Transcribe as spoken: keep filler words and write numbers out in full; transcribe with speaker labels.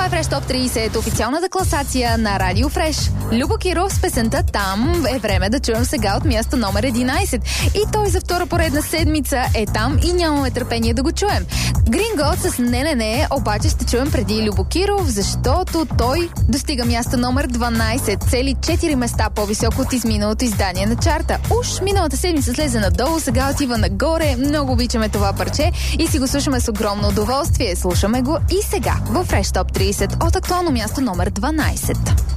Speaker 1: Това е Fresh Top трийсет, официалната класация на Радио Fresh. Любо Киров с песента "Там" е време да чуем сега от място номер единайсет. И той за втора поредна седмица е там и нямаме търпение да го чуем. Green Goat с "Не, не, не", обаче ще чуем преди Любо Киров, защото той достига място номер дванайсет, цели четири места по-високо от изминалото издание на чарта. Уж миналата седмица слезе надолу, сега отива нагоре. Много обичаме това парче и си го слушаме с огромно удоволствие. Слушаме го и сега в Fresh Top трийсет от актуално място номер дванайсет.